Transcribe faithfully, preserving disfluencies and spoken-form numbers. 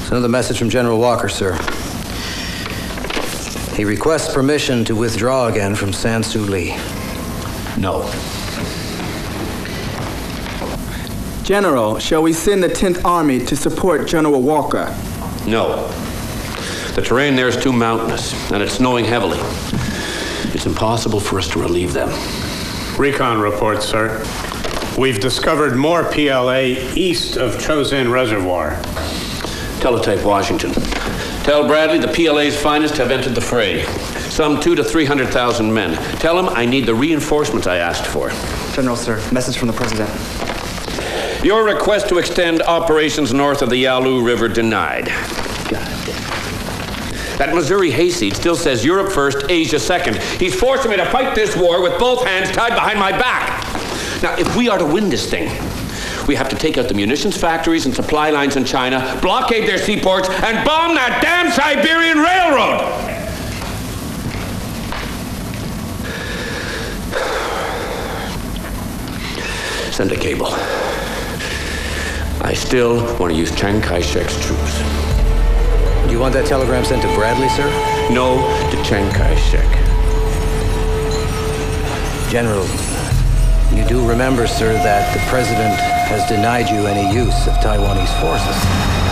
It's another message from General Walker, sir. He requests permission to withdraw again from San Suu Lee. No. General, shall we send the tenth Army to support General Walker? No. The terrain there is too mountainous, and it's snowing heavily. It's impossible for us to relieve them. Recon report, sir. We've discovered more P L A east of Chosin Reservoir. Teletype Washington. Tell Bradley the P L A's finest have entered the fray. Some two to three hundred thousand men. Tell him I need the reinforcements I asked for. General, sir. Message from the President. Your request to extend operations north of the Yalu River denied. That Missouri hayseed still says Europe first, Asia second. He's forcing me to fight this war with both hands tied behind my back. Now, if we are to win this thing, we have to take out the munitions factories and supply lines in China, blockade their seaports, and bomb that damn Siberian Railroad! Send a cable. I still want to use Chiang Kai-shek's troops. Do you want that telegram sent to Bradley, sir? No, to Chiang Kai-shek. General, you do remember, sir, that the President has denied you any use of Taiwanese forces.